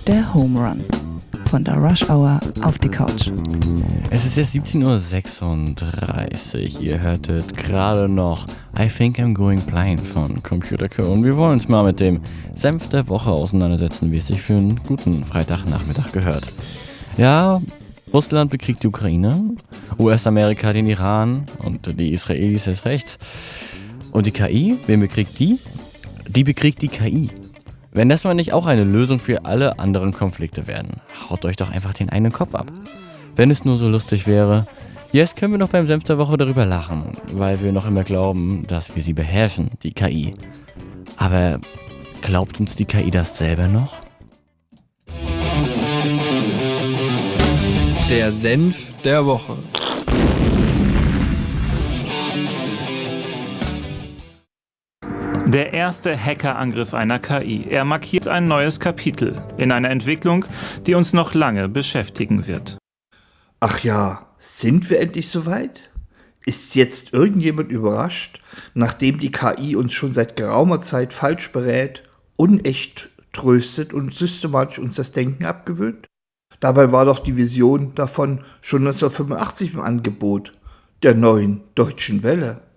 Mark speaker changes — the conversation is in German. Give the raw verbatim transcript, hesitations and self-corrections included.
Speaker 1: Der Home Run. Von der Rush Hour auf die Couch.
Speaker 2: Es ist jetzt siebzehn Uhr sechsunddreißig. Ihr hörtet gerade noch I Think I'm Going Blind von Computer Co. Und wir wollen uns mal mit dem Senf der Woche auseinandersetzen, wie es sich für einen guten Freitagnachmittag gehört. Ja, Russland bekriegt die Ukraine, U S-Amerika den Iran und die Israelis erst recht. Und die K I, wen bekriegt die? Die bekriegt die K I. Wenn das mal nicht auch eine Lösung für alle anderen Konflikte werden, haut euch doch einfach den einen Kopf ab. Wenn es nur so lustig wäre, jetzt können wir noch beim Senf der Woche darüber lachen, weil wir noch immer glauben, dass wir sie beherrschen, die K I. Aber glaubt uns die K I das selber noch?
Speaker 3: Der Senf der Woche.
Speaker 4: Der erste Hackerangriff einer K I. Er markiert ein neues Kapitel in einer Entwicklung, die uns noch lange beschäftigen wird.
Speaker 5: Ach ja, sind wir endlich soweit? Ist jetzt irgendjemand überrascht, nachdem die K I uns schon seit geraumer Zeit falsch berät, unecht tröstet und systematisch uns das Denken abgewöhnt? Dabei war doch die Vision davon schon neunzehnhundertfünfundachtzig im Angebot, der neuen Deutschen Welle.